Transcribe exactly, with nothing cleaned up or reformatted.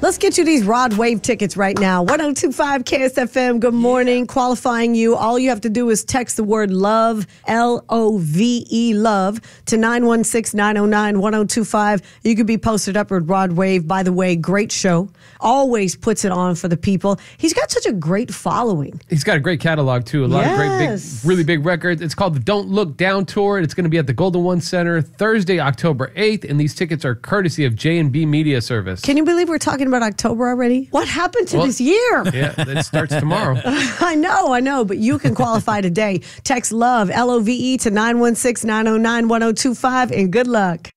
Let's get you these Rod Wave tickets right now. one oh two point five K S F M. Good morning. Yeah. Qualifying you. All you have to do is text the word love, L O V E, love, to nine one six, nine oh nine, one oh two five. You could be posted up with Rod Wave. By the way, great show. Always puts it on for the people. He's got such a great following. He's got a great catalog, too. A lot yes. of great, big, really big records. It's called the Don't Look Down Tour. It's going to be at the Golden One Center Thursday, October eighth. And these tickets are courtesy of J and B Media Service. Can you believe we're talking about October already? What happened to well, this year? Yeah, it starts tomorrow. I know, I know, but you can qualify today. Text LOVE, L O V E, to nine one six, nine oh nine, one oh two five, and good luck.